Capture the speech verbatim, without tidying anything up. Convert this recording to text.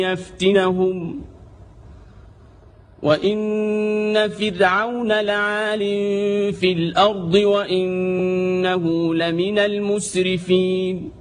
يفتنهم وإن فرعون لعال في الأرض وإنه لمن المسرفين